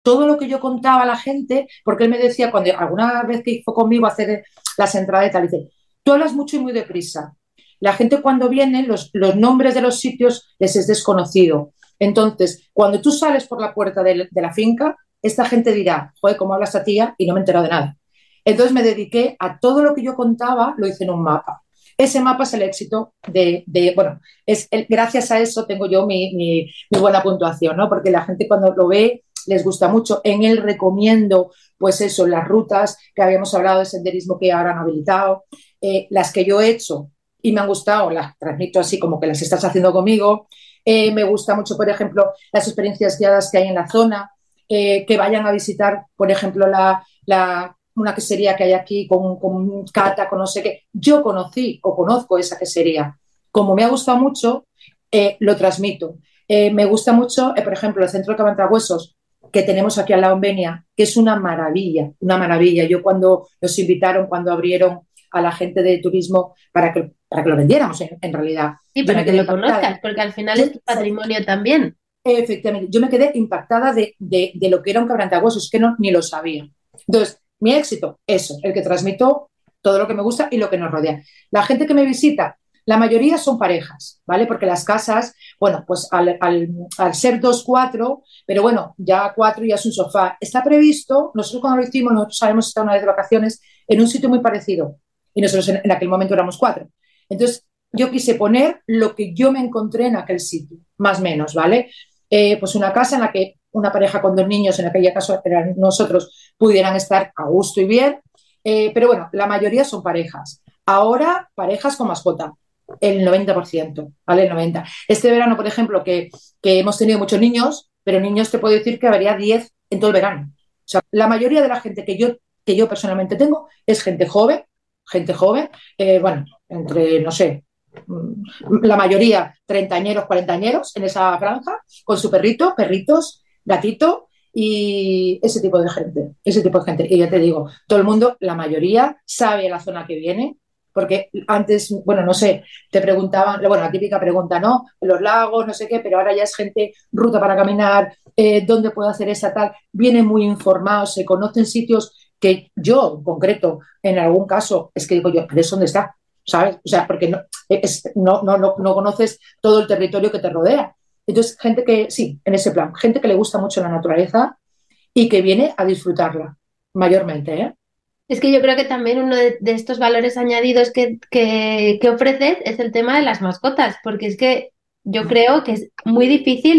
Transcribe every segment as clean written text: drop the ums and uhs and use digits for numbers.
todo lo que yo contaba a la gente, porque él me decía, cuando alguna vez que hizo conmigo hacer las entradas y tal, dice, tú hablas mucho y muy deprisa. La gente cuando viene, los nombres de los sitios les es desconocido. Entonces, cuando tú sales por la puerta de la finca, esta gente dirá, joder, ¿cómo hablas a tía? Y no me he enterado de nada. Entonces me dediqué a todo lo que yo contaba, lo hice en un mapa. Ese mapa es el éxito bueno, gracias a eso tengo yo mi buena puntuación, ¿no? Porque la gente cuando lo ve les gusta mucho. En él recomiendo, pues eso, las rutas que habíamos hablado de senderismo que ahora han habilitado, las que yo he hecho y me han gustado, las transmito así como que las estás haciendo conmigo. Me gusta mucho, por ejemplo, las experiencias guiadas que hay en la zona, que vayan a visitar, por ejemplo, una quesería que hay aquí con cata, con no sé qué. Yo conocí o conozco esa quesería. Como me ha gustado mucho, lo transmito. Me gusta mucho, por ejemplo, el centro de Cabantahuesos que tenemos aquí al lado en Benia, que es una maravilla, una maravilla. Yo cuando nos invitaron, cuando abrieron a la gente de turismo para que lo vendiéramos en realidad, Sí, yo para me que quedé lo impactada. conozcas, porque al final Yo, es tu patrimonio también. efectivamente, yo me quedé impactada de lo que era un quebrantahuesos, que no, ni lo sabía. Entonces, mi éxito, eso, el que transmito todo lo que me gusta y lo que nos rodea. La gente que me visita, la mayoría son parejas, ¿vale? Porque las casas, bueno, pues al ser dos, cuatro, pero bueno, ya cuatro ya es un sofá. Está previsto, nosotros cuando lo hicimos, nosotros habíamos estado una vez de vacaciones en un sitio muy parecido y nosotros en aquel momento éramos cuatro. Entonces, yo quise poner lo que yo me encontré en aquel sitio, más o menos, ¿vale? Pues una casa en la que una pareja con dos niños, en aquella caso eran nosotros, pudieran estar a gusto y bien. Pero bueno, la mayoría son parejas. Ahora, parejas con mascota, el 90%, ¿vale? El 90%. Este verano, por ejemplo, que hemos tenido muchos niños, pero niños te puedo decir que habría 10 en todo el verano. O sea, la mayoría de la gente que yo personalmente tengo es gente joven, bueno, entre, no sé, la mayoría treintañeros, cuarentañeros en esa franja, con su perrito, perritos, gatito y ese tipo de gente. Y ya te digo, todo el mundo, la mayoría, sabe la zona que viene, porque antes, bueno, no sé, te preguntaban, bueno, la típica pregunta, ¿no? Los lagos, no sé qué, pero ahora ya es gente, ruta para caminar, dónde puedo hacer esa tal, vienen muy informados, se conocen sitios que yo, en concreto, en algún caso, es que digo yo, ¿pero eso dónde está? ¿Sabes? O sea, porque no conoces todo el territorio que te rodea. Entonces, gente que, sí, en ese plan, gente que le gusta mucho la naturaleza y que viene a disfrutarla, mayormente, ¿eh? Es que yo creo que también uno de estos valores añadidos que ofreces es el tema de las mascotas, porque es que yo creo que es muy difícil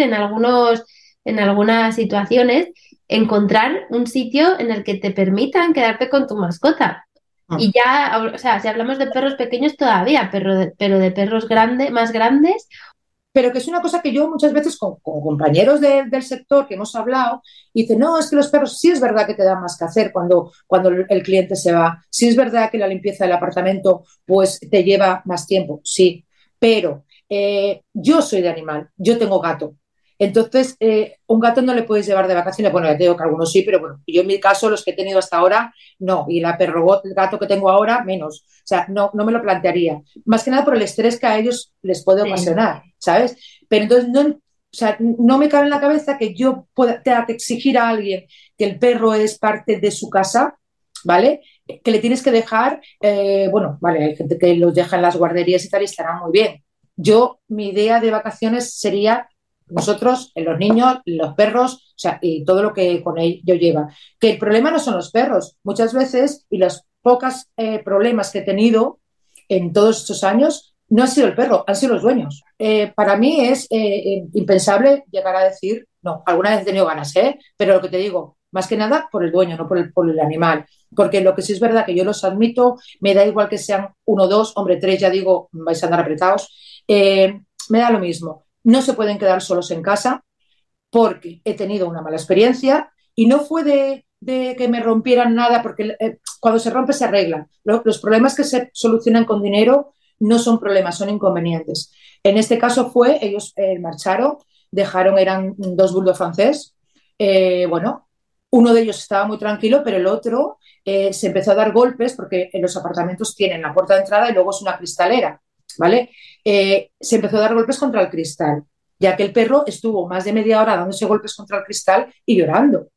en algunas situaciones encontrar un sitio en el que te permitan quedarte con tu mascota. Y ya, o sea, si hablamos de perros pequeños todavía, pero de perros más grandes, Pero que es una cosa que yo muchas veces con compañeros del sector que hemos hablado, y dicen, no, es que los perros sí es verdad que te dan más que hacer cuando el cliente se va, sí es verdad que la limpieza del apartamento pues te lleva más tiempo, sí, pero yo soy de animal, yo tengo gato. Entonces, un gato no le puedes llevar de vacaciones. Bueno, ya te digo que algunos sí, pero bueno, yo en mi caso, los que he tenido hasta ahora, no. Y el gato que tengo ahora, menos. O sea, no me lo plantearía. Más que nada por el estrés que a ellos les puede sí. ocasionar, ¿sabes? Pero entonces o sea, no me cabe en la cabeza que yo tenga que exigir a alguien que el perro es parte de su casa, ¿vale? Que le tienes que dejar, bueno, vale, hay gente que los deja en las guarderías y tal y estará muy bien. Mi idea de vacaciones sería nosotros, los niños, los perros, o sea, y todo lo que con ello lleva. Que el problema no son los perros. Muchas veces, y los pocos problemas que he tenido en todos estos años, no ha sido el perro, han sido los dueños. Para mí es impensable llegar a decir, no, alguna vez he tenido ganas, pero lo que te digo, más que nada por el dueño, no por el animal. Porque lo que sí es verdad que yo los admito, me da igual que sean uno, dos, hombre, tres, ya digo, vais a andar apretados, me da lo mismo. No se pueden quedar solos en casa porque he tenido una mala experiencia y no fue de que me rompieran nada, porque cuando se rompe se arregla. Los problemas que se solucionan con dinero no son problemas, son inconvenientes. En este caso ellos marcharon, eran dos bulldogs francés, bueno, uno de ellos estaba muy tranquilo, pero el otro se empezó a dar golpes porque en los apartamentos tienen la puerta de entrada y luego es una cristalera, ¿vale? Se empezó a dar golpes contra el cristal, ya que el perro estuvo más de media hora dándose golpes contra el cristal y llorando.